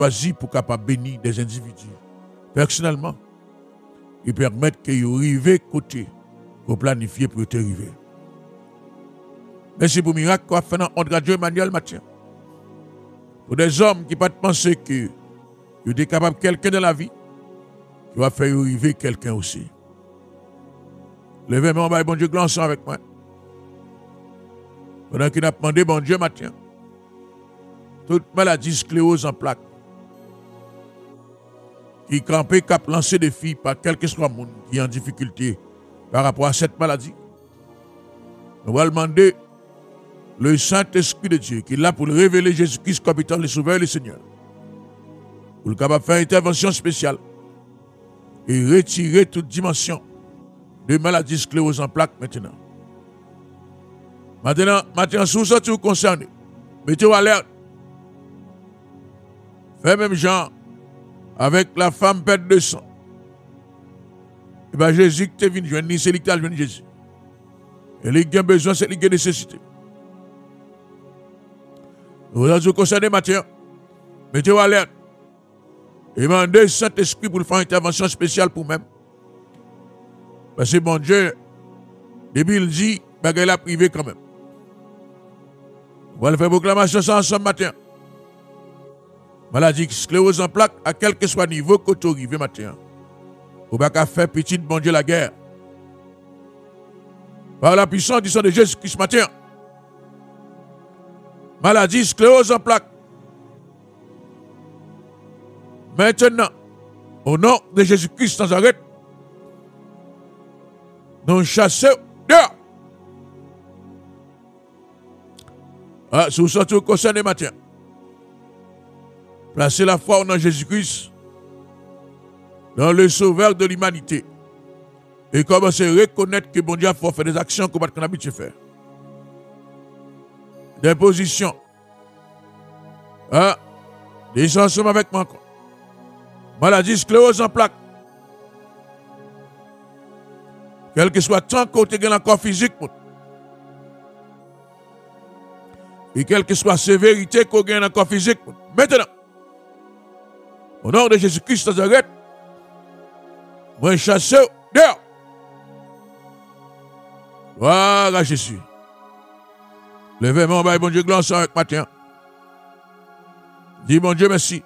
choisi pour capable bénir des individus personnellement et permettre que vous arrivez côté pour planifier pour te arriver. Merci pour le miracle qu'on a fait dans André Dieu Emmanuel Mathieu. Pour des hommes qui ne pas penser que vous êtes capable de quelqu'un dans la vie, qui va faire arriver quelqu'un aussi. Levez-moi, bon Dieu, gloire avec moi. Pendant qu'il a demandé, bon Dieu, Mathieu, toute maladie sclérose en plaques, qui campait, qui a lancé des filles par quel que soit le monde qui est en difficulté par rapport à cette maladie, on va demander le Saint-Esprit de Dieu qui est là pour le révéler Jésus-Christ comme étant le Sauveur et le Seigneur. Pour le capable de faire une intervention spéciale et retirer toute dimension de maladie sclérose en plaques maintenant. Maintenant, si vous êtes concernés, mettez-vous à l'air. Faites même genre avec la femme perte de sang. Et bien Jésus qui est venu joindre, c'est lui qui a joint Jésus. Et lui qui a besoin, c'est lui qui a nécessité. Vous êtes concernés maintenant, mettez-vous à l'air. Et demandez Saint-Esprit pour faire une intervention spéciale pour même. Parce que bon Dieu, depuis il dit, il a privé quand même. On va faire proclamation ça ensemble matin. Maladie sclérose en plaques, à quel que soit niveau que tu arrives matin. On va faire petit bon Dieu la guerre. Par la puissance du sang de Jésus-Christ matin. Maladie sclérose en plaques. Maintenant, au nom de Jésus-Christ Nazareth, nous chassons dehors. Si vous sortez au conseil des matins, placez la foi au nom de Jésus-Christ dans le Sauveur de l'humanité et commencez à reconnaître que bon Dieu a fait des actions qu'on a habitué à faire. Des positions. Des ensemble avec moi. Maladie sclérose en plaques. Quel que soit tant qu'on te gagne encore physique. Et quelle que soit la sévérité qu'on gagne encore physique. Maintenant, au nom de Jésus-Christ Nazareth, moi chasse dehors. Voilà Jésus. Levez-moi, bon Dieu, gloire avec matin. Dis mon Dieu merci.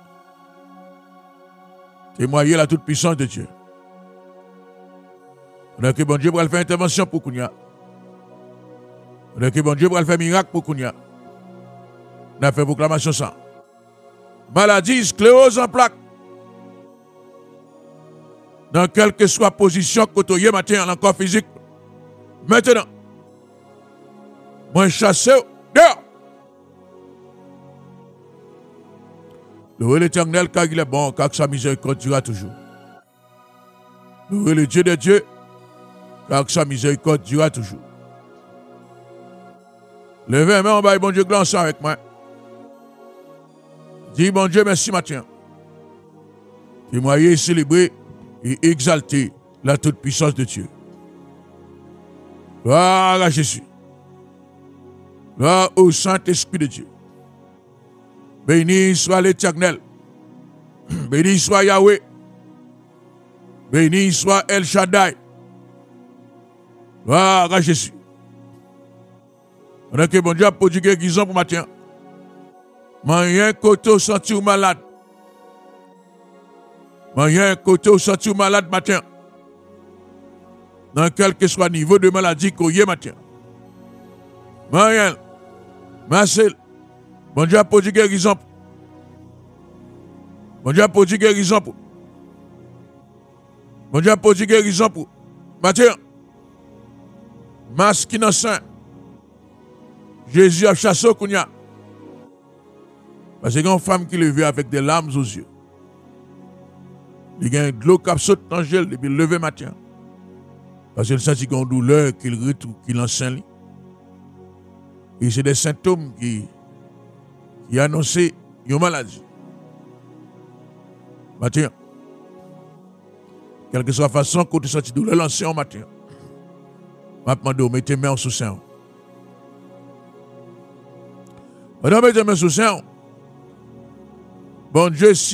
Témoigner la toute puissance de Dieu. On a que bon Dieu pour faire intervention pour Kounia. On a que bon Dieu pour faire miracle pour Kounia. On a fait proclamation ça. Maladie, sclérose en plaques. Dans quelle que soit position côtoyée matin, encore physique. Maintenant, moi chasse dehors. Louez l'Éternel car il est bon, car sa miséricorde durera toujours. Louez le Dieu de Dieu, car sa miséricorde durera toujours. Levez main en bas, bon Dieu, gloire avec moi. Dis, bon Dieu, merci matin. Témoigner, célébrer et exalter la toute puissance de Dieu. Gloire à Jésus. Gloire au Saint-Esprit de Dieu. Béni soit l'Éternel. Béni soit Yahweh. Béni soit El Shaddai. Gloire à Jésus. On a que bon Dieu a produit guérison pour matin. Moyen côté sentir malade. Moyen côté sentir malade matin. Dans quel que soit niveau de maladie qu'on y est matin. Moyen. Marcel. Bon Dieu a produit guérison. Bon Dieu a produit guérison pour. Bon Dieu a produit guérison pour. Matin. Masque innocent. Jésus a chassé au Kounia. Parce qu'il y a une femme qui levait avec des larmes aux yeux. Il y a de l'eau qui saute dans le gel depuis le lever matin. Parce qu'il sent qu'il y a une douleur qu'il enseigne. Et c'est des symptômes qui annoncent une maladie. Matin, quelle que soit la façon que tu sens douleur, lancer en matin. Je vais te demander, mettez main sous sein. Madame, mettez main sous sein. Bon Dieu,